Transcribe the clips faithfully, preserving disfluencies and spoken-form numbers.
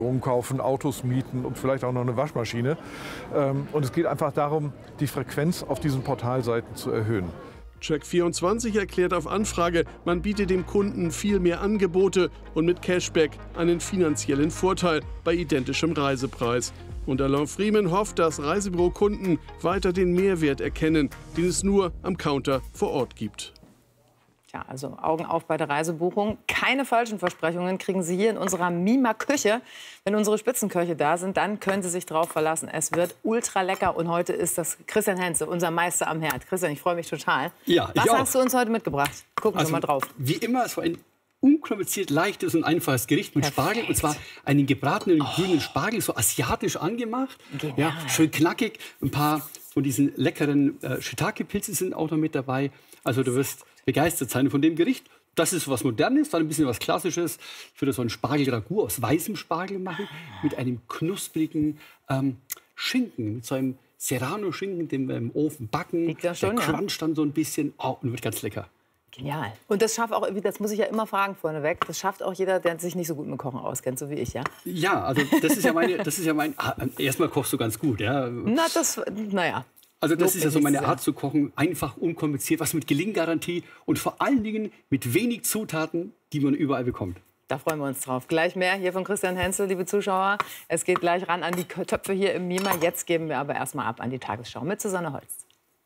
Umkaufen, Autos mieten und vielleicht auch noch eine Waschmaschine. Und es geht einfach darum, die Frequenz auf diesen Portalseiten zu erhöhen. Check vierundzwanzig erklärt auf Anfrage, man bietet dem Kunden viel mehr Angebote und mit Cashback einen finanziellen Vorteil bei identischem Reisepreis. Und Alain Freeman hofft, dass Reisebürokunden weiter den Mehrwert erkennen, den es nur am Counter vor Ort gibt. Ja, also Augen auf bei der Reisebuchung. Keine falschen Versprechungen kriegen Sie hier in unserer Mima-Küche. Wenn unsere Spitzenköche da sind, dann können Sie sich drauf verlassen. Es wird ultra lecker und heute ist das Christian Henze, unser Meister am Herd. Christian, ich freue mich total. Ja, ich Was auch. hast du uns heute mitgebracht? Gucken also, wir mal drauf. Wie immer, so ein unkompliziert leichtes und einfaches Gericht mit Perfekt. Spargel. Und zwar einen gebratenen oh. grünen Spargel, so asiatisch angemacht. Ja, schön knackig. Ein paar von diesen leckeren äh, Shiitake-Pilze sind auch noch mit dabei. Also du wirst begeistert sein von dem Gericht. Das ist was Modernes, dann ein bisschen was Klassisches. Ich würde so einen Spargel-Ragout aus weißem Spargel machen, mit einem knusprigen ähm, Schinken, mit so einem Serrano-Schinken, den wir im Ofen backen. Liegt ja schon, der ja. cruncht dann so ein bisschen, oh, und wird ganz lecker. Genial. Und das schafft auch, das muss ich ja immer fragen vorneweg, das schafft auch jeder, der sich nicht so gut mit Kochen auskennt, so wie ich, ja? Ja, also das ist ja meine, das ist ja mein, ah, erstmal kochst du ganz gut, ja. Na, das, naja. Also das ist ja so meine sehr. Art zu kochen, einfach, unkompliziert, was mit Gelinggarantie und vor allen Dingen mit wenig Zutaten, die man überall bekommt. Da freuen wir uns drauf. Gleich mehr hier von Christian Henze, liebe Zuschauer. Es geht gleich ran an die Töpfe hier im Mima. Jetzt geben wir aber erstmal ab an die Tagesschau mit Susanne Holst.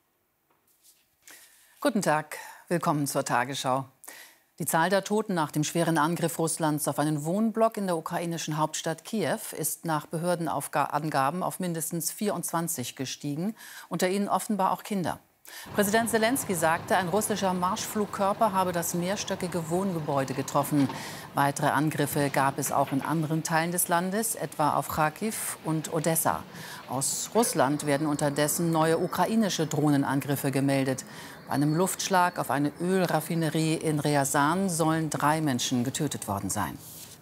Guten Tag, willkommen zur Tagesschau. Die Zahl der Toten nach dem schweren Angriff Russlands auf einen Wohnblock in der ukrainischen Hauptstadt Kiew ist nach Behördenangaben auf mindestens vierundzwanzig gestiegen, unter ihnen offenbar auch Kinder. Präsident Selenskyj sagte, ein russischer Marschflugkörper habe das mehrstöckige Wohngebäude getroffen. Weitere Angriffe gab es auch in anderen Teilen des Landes, etwa auf Charkiw und Odessa. Aus Russland werden unterdessen neue ukrainische Drohnenangriffe gemeldet. Bei einem Luftschlag auf eine Ölraffinerie in Ryazan sollen drei Menschen getötet worden sein.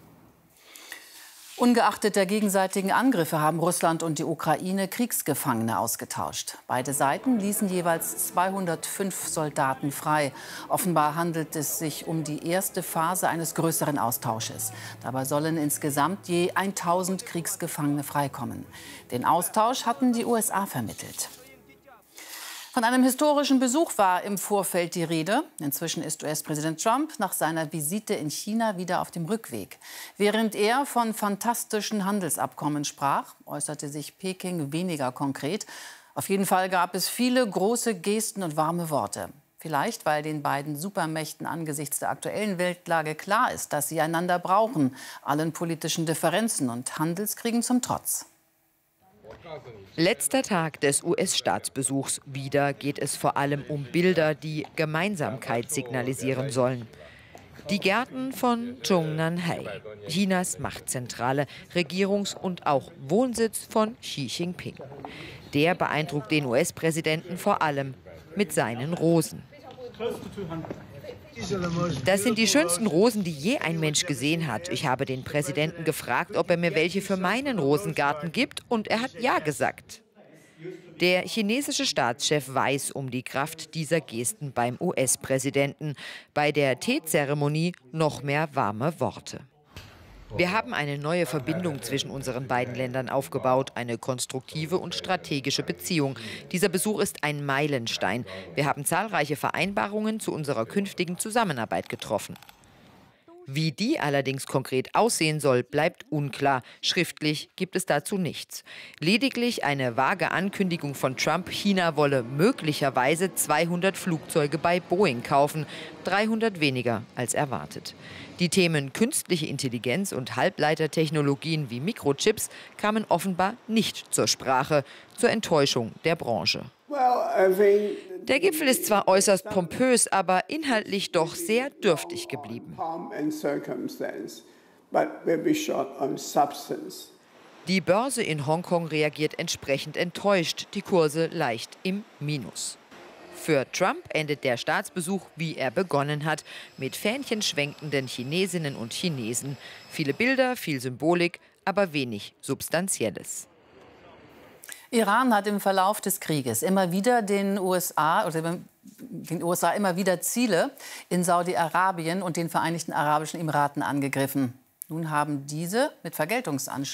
Ungeachtet der gegenseitigen Angriffe haben Russland und die Ukraine Kriegsgefangene ausgetauscht. Beide Seiten ließen jeweils zweihundertfünf Soldaten frei. Offenbar handelt es sich um die erste Phase eines größeren Austausches. Dabei sollen insgesamt je tausend Kriegsgefangene freikommen. Den Austausch hatten die U S A vermittelt. Von einem historischen Besuch war im Vorfeld die Rede. Inzwischen ist U S-Präsident Trump nach seiner Visite in China wieder auf dem Rückweg. Während er von fantastischen Handelsabkommen sprach, äußerte sich Peking weniger konkret. Auf jeden Fall gab es viele große Gesten und warme Worte. Vielleicht, weil den beiden Supermächten angesichts der aktuellen Weltlage klar ist, dass sie einander brauchen, allen politischen Differenzen und Handelskriegen zum Trotz. Letzter Tag des U S-Staatsbesuchs. Wieder geht es vor allem um Bilder, die Gemeinsamkeit signalisieren sollen. Die Gärten von Zhongnanhai, Chinas Machtzentrale, Regierungs- und auch Wohnsitz von Xi Jinping. Der beeindruckt den U S-Präsidenten vor allem mit seinen Rosen. Das sind die schönsten Rosen, die je ein Mensch gesehen hat. Ich habe den Präsidenten gefragt, ob er mir welche für meinen Rosengarten gibt, und er hat ja gesagt. Der chinesische Staatschef weiß um die Kraft dieser Gesten beim U S-Präsidenten. Bei der Teezeremonie noch mehr warme Worte. Wir haben eine neue Verbindung zwischen unseren beiden Ländern aufgebaut, eine konstruktive und strategische Beziehung. Dieser Besuch ist ein Meilenstein. Wir haben zahlreiche Vereinbarungen zu unserer künftigen Zusammenarbeit getroffen. Wie die allerdings konkret aussehen soll, bleibt unklar. Schriftlich gibt es dazu nichts. Lediglich eine vage Ankündigung von Trump, China wolle möglicherweise zweihundert Flugzeuge bei Boeing kaufen, dreihundert weniger als erwartet. Die Themen künstliche Intelligenz und Halbleitertechnologien wie Mikrochips kamen offenbar nicht zur Sprache, zur Enttäuschung der Branche. Der Gipfel ist zwar äußerst pompös, aber inhaltlich doch sehr dürftig geblieben. Die Börse in Hongkong reagiert entsprechend enttäuscht, die Kurse leicht im Minus. Für Trump endet der Staatsbesuch, wie er begonnen hat, mit fähnchenschwenkenden Chinesinnen und Chinesen. Viele Bilder, viel Symbolik, aber wenig Substanzielles. Iran hat im Verlauf des Krieges immer wieder den U S A oder den U S A immer wieder Ziele in Saudi-Arabien und den Vereinigten Arabischen Emiraten angegriffen. Nun haben diese mit Vergeltungsanschlägen